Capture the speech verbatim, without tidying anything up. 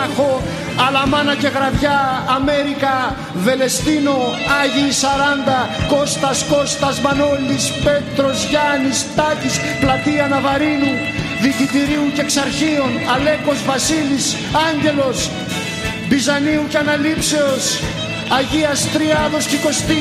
Ζάχο, Αλαμάνα και Γραβιά, Αμέρικα, Βελεστίνο, Άγιοι Σαράντα, Κώστας, Κώστας, Μανώλης, Πέτρος, Γιάννης, Τάκης, Πλατεία Ναβαρίνου, Δικητηρίου και Εξαρχείων, Αλέκος, Βασίλης, Άγγελος, Μπιζανίου και Αναλήψεως, Αγίας Τριάδος και Κωστή.